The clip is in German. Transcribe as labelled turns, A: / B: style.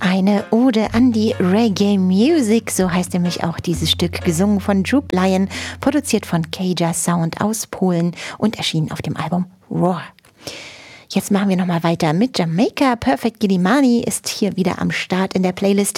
A: Eine Ode an die Reggae Music, so heißt nämlich auch dieses Stück, gesungen von Droop Lion, produziert von Kaja Sound aus Polen und erschienen auf dem Album Roar. Jetzt machen wir nochmal weiter mit Jamaika. Perfect Gilimani ist hier wieder am Start in der Playlist.